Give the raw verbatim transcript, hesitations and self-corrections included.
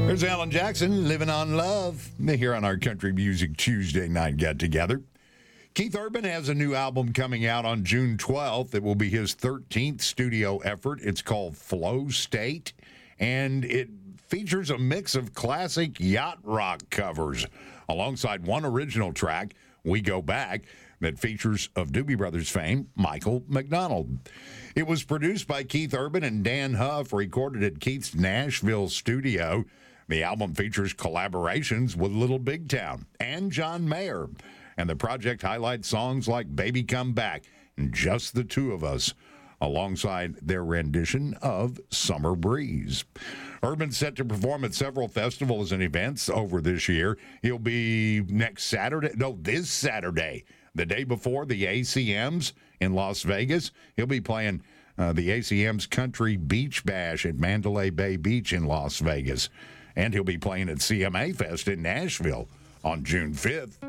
There's Alan Jackson, Living on Love, here on our Country Music Tuesday night get-together. Keith Urban has a new album coming out on June twelfth. It will be his thirteenth studio effort. It's called Flow State, and it features a mix of classic yacht rock covers alongside one original track, We Go Back, that features of Doobie Brothers fame, Michael McDonald. It was produced by Keith Urban and Dan Huff, recorded at Keith's Nashville studio. The album features collaborations with Little Big Town and John Mayer, and the project highlights songs like Baby Come Back and Just the Two of Us, alongside their rendition of Summer Breeze. Urban's set to perform at several festivals and events over this year. He'll be next Saturday, no, this Saturday, the day before the A C Ms in Las Vegas. He'll be playing uh, the A C Ms Country Beach Bash at Mandalay Bay Beach in Las Vegas. And he'll be playing at C M A Fest in Nashville on June fifth.